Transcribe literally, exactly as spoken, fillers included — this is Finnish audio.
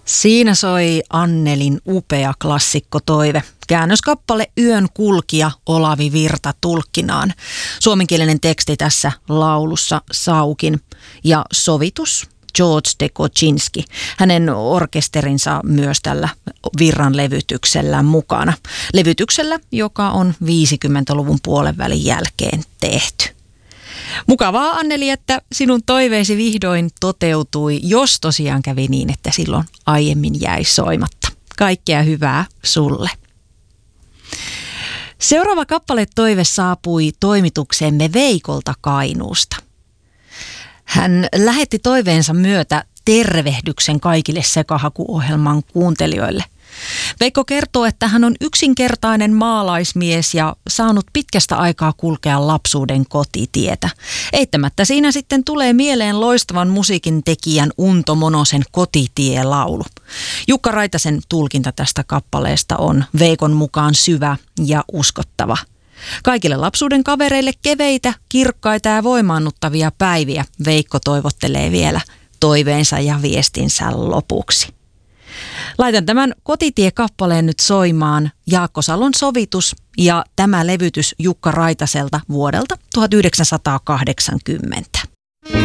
Siinä soi Annelin upea klassikkotoive. Käännöskappale Yön kulkija Olavi Virta tulkkinaan. Suomenkielinen teksti tässä laulussa Saukin ja sovitus George de Kocinski. Hänen orkesterinsa myös tällä Virran levytyksellä mukana. Levytyksellä, joka on viisikymmentäluvun puolen välin jälkeen tehty. Mukavaa, Anneli, että sinun toiveesi vihdoin toteutui, jos tosiaan kävi niin, että silloin aiemmin jäi soimatta. Kaikkea hyvää sulle. Seuraava kappale-toive saapui toimitukseemme Veikolta Kainuusta. Hän lähetti toiveensa myötä tervehdyksen kaikille Sekahaku-ohjelman kuuntelijoille. Veikko kertoo, että hän on yksinkertainen maalaismies ja saanut pitkästä aikaa kulkea lapsuuden kotitietä. Eittämättä siinä sitten tulee mieleen loistavan musiikin tekijän Unto Monosen Kotitie-laulu. Jukka Raitasen tulkinta tästä kappaleesta on Veikon mukaan syvä ja uskottava. Kaikille lapsuuden kavereille keveitä, kirkkaita ja voimaannuttavia päiviä Veikko toivottelee vielä toiveensa ja viestinsä lopuksi. Laitan tämän Kotitie-kappaleen nyt soimaan. Jaakko Salon sovitus ja tämä levytys Jukka Raitaselta vuodelta tuhatyhdeksänsataakahdeksankymmentä.